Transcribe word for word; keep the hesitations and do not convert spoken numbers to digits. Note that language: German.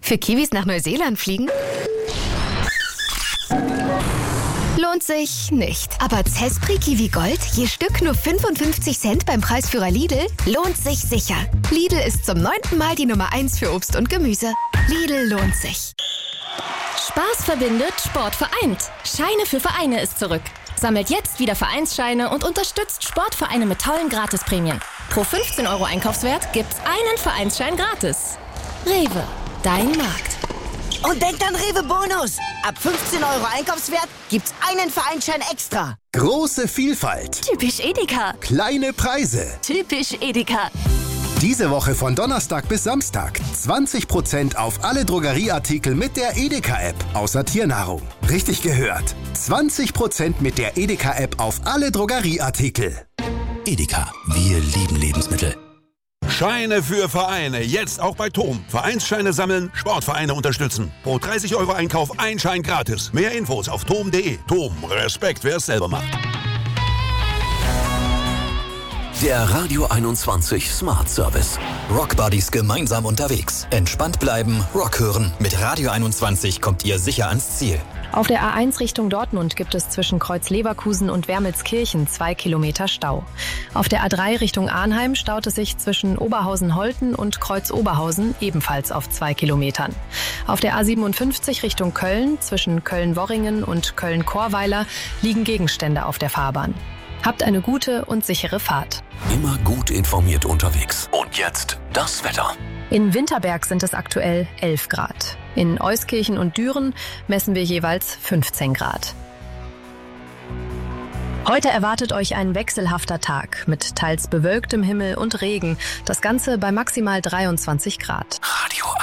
Für Kiwis nach Neuseeland fliegen? Lohnt sich nicht. Aber Zespri Kiwi Gold, je Stück nur fünfundfünfzig Cent beim Preisführer Lidl, lohnt sich sicher. Lidl ist zum neunten Mal die Nummer eins für Obst und Gemüse. Lidl lohnt sich. Spaß verbindet, Sport vereint. Scheine für Vereine ist zurück. Sammelt jetzt wieder Vereinsscheine und unterstützt Sportvereine mit tollen Gratisprämien. Pro fünfzehn Euro Einkaufswert gibt's einen Vereinsschein gratis. Rewe, dein Markt. Und denkt an Rewe Bonus. Ab fünfzehn Euro Einkaufswert gibt's einen Vereinsschein extra. Große Vielfalt. Typisch Edeka. Kleine Preise. Typisch Edeka. Diese Woche von Donnerstag bis Samstag zwanzig Prozent auf alle Drogerieartikel mit der Edeka-App, außer Tiernahrung. Richtig gehört. zwanzig Prozent mit der Edeka-App auf alle Drogerieartikel. Edeka, wir lieben Lebensmittel. Scheine für Vereine, jetzt auch bei Tom. Vereinsscheine sammeln, Sportvereine unterstützen. Pro dreißig Euro Einkauf ein Schein gratis. Mehr Infos auf tom punkt de. Tom, Respekt, wer es selber macht. Der Radio einundzwanzig Smart Service. Rock Buddies gemeinsam unterwegs. Entspannt bleiben, Rock hören. Mit Radio einundzwanzig kommt ihr sicher ans Ziel. Auf der A eins Richtung Dortmund gibt es zwischen Kreuz Leverkusen und Wermelskirchen zwei Kilometer Stau. Auf der A drei Richtung Arnheim staut es sich zwischen Oberhausen-Holten und Kreuz Oberhausen ebenfalls auf zwei Kilometern. Auf der A siebenundfünfzig Richtung Köln zwischen Köln-Worringen und Köln-Chorweiler liegen Gegenstände auf der Fahrbahn. Habt eine gute und sichere Fahrt. Immer gut informiert unterwegs. Und jetzt das Wetter. In Winterberg sind es aktuell elf Grad. In Euskirchen und Düren messen wir jeweils fünfzehn Grad. Heute erwartet euch ein wechselhafter Tag mit teils bewölktem Himmel und Regen. Das Ganze bei maximal dreiundzwanzig Grad. Radio